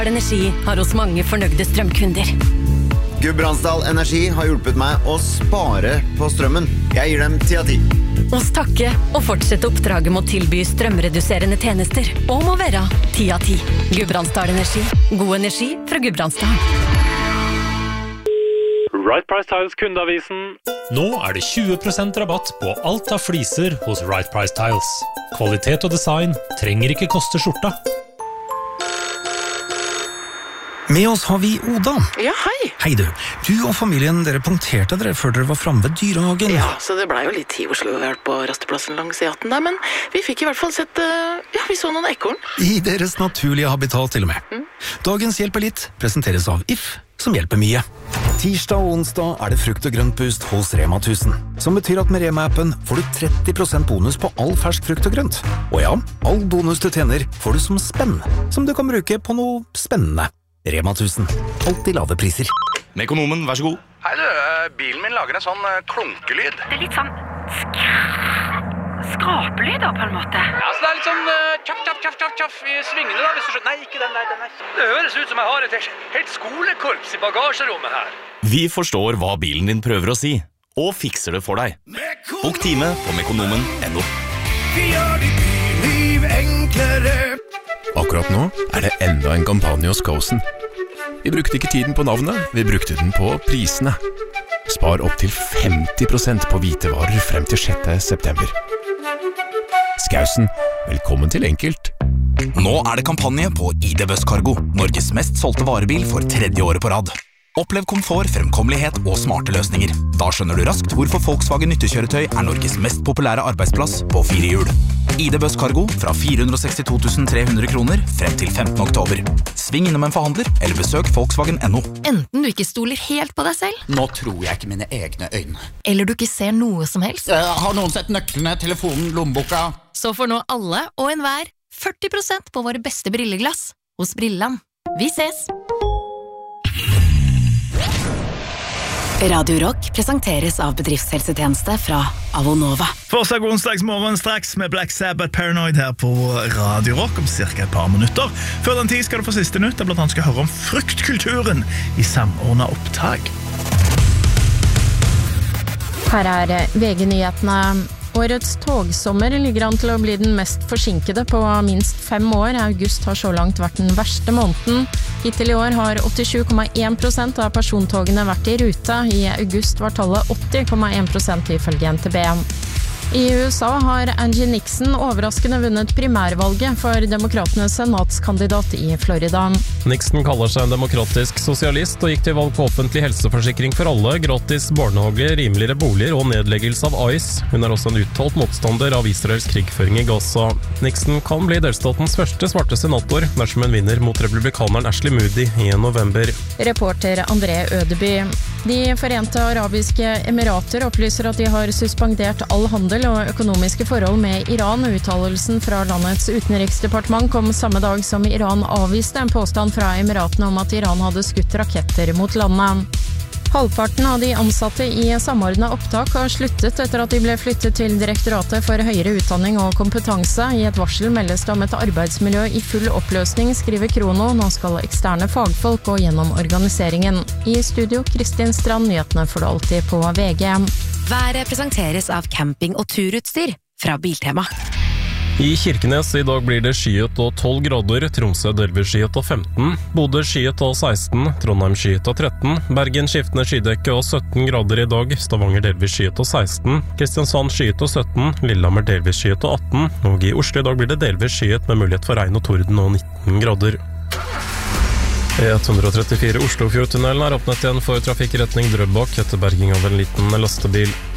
Energi har hos mange fornøyde strømkunder. Gudbrandsdal Energi har hjulpet meg å spare på strømmen. Jeg gir dem 10 av 10. Hos takke og fortsette oppdraget med å tilby strømreduserende tjenester. Og må være 10 av 10. Gudbrandsdal Energi. God energi fra Gudbrandsdal. Right Price Tiles kundeavisen. Nå det 20% rabatt på alt av fliser hos Right Price Tiles. Kvalitet og design trenger ikke koste skjorta. Med oss har vi Oda. Ja, hei. Hei du. Du og familien, dere punkterte dere før dere var fremme ved dyrehagen. Ja, så det ble jo litt tid Oslo vært på rasteplassen langs E18 der, men vi fikk i hvert fall sett, vi så noen ekorn. I deres naturlige habitat til og med. Dagens Hjelper litt presenteres av If, som hjelper mye. Tirsdag og onsdag det frukt- og grøntboost hos Rema 1000, som betyr at med Rema-appen får du 30% bonus på all fersk frukt og grønt. Og ja, all bonus du tjener får du som spenn, som du kan bruke på noe spennende. Rema 1000. Alltid lave priser. Mekonomen, vær så god. Hei du, bilen min lager en sånn klunkelyd. Det litt sånn skrapelyd da, på en måte. Ja, så det litt sånn tjaff i svingene da, hvis du skjønner. Nei, ikke den der. Det høres ut som jeg har et helt skolekorps i bagasjerommet her. Vi forstår hva bilen din prøver å si, og fikser det for deg. Bok time på mekonomen.no. Vi gjør ditt liv enklere. Akkurat nå det enda en kampanje hos Skåsen. Vi brukte ikke tiden på navnet, vi brukte den på prisene. Spar opp til 50% på hvitevarer frem til 6. september. Skåsen, velkommen til enkelt. Nå det kampanje på ID Busscargo, Norges mest solgte varebil for 3. året på rad. Opplev komfort, fremkommelighet og smarte løsninger. Da skjønner du raskt hvorfor Volkswagen nyttekjøretøy Norges mest populære arbeidsplass på 4 hjul. ID Busscargo fra 462 300 kroner frem til 15. oktober. Sving innom en forhandler eller besøk Volkswagen.no. Enten du ikke stoler helt på deg selv. Nå tror jeg ikke mine egne øyne. Eller du ikke ser noe som helst. Har noen sett nøklene, telefonen, lommeboka? Så får nå alle og enhver 40% på våre beste brilleglass hos Brilland. Vi ses! Radio Rock presenteres av bedriftshelsetjeneste fra Avonova. Forsdag onsdagsmorgen straks med Black Sabbath Paranoid her på Radio Rock om cirka et par minutter. Før den tid skal du få siste nytt, der blant annet skal høre om fruktkulturen i samordnet opptak. Her VG-nyhetene. Årets togsommer ligger an til å bli den mest forsinkede på minst 5 år. August har så langt vært den verste måneden. Hittil i år har 87,1% av persontogene vært i rute. I august var tallet 80,1% ifølge NTB. I USA har Angie Nixon overraskende vunnet primærvalget for demokratenes senatskandidat i Florida. Nixon kaller seg en demokratisk sosialist og gikk til valg på offentlig helseforsikring for alle, gratis barnehage, rimeligere boliger og nedleggelse av ICE. Hun også en uttalt motstander av Israels krigføring i Gaza. Nixon kan bli delstatens første svarte senator dersom hun vinner mot republikaneren Ashley Moody i november. Reporter André Ødeby. De Forente Arabiske Emirater opplyser at de har suspendert all handel og økonomiske forhold med Iran. Uttalelsen fra landets utenriksdepartement kom samme dag som Iran avviste en påstand fra Emiratene om at Iran hadde skutt raketter mot landet. Halvparten av de ansatte i samordnet opptak har sluttet etter at de ble flyttet til Direktoratet for høyere utdanning og kompetanse. I et varsel meldes det om et arbeidsmiljø i full oppløsning, skriver Krono. Nå skal eksterne fagfolk gå gjennom organiseringen. I studio, Kristin Strand, nyhetene får du alltid på VG. Været presenteres av camping- og turutstyr fra Biltema. I Kirkenes i dag blir det skyet og 12 grader, Tromsø delvis skyet og 15, Bodø skyet og 16, Trondheim skyet og 13, Bergen skiftende skydekke og 17 grader i dag, Stavanger delvis skyet og 16, Kristiansand skyet og 17, Lillehammer delvis skyet og 18, og i Oslo i dag blir det delvis skyet med mulighet for regn og torden og 19 grader. E134 Oslofjordtunnelen åpnet igjen for trafikk i retning Drøbak etter berging av en liten lastebil.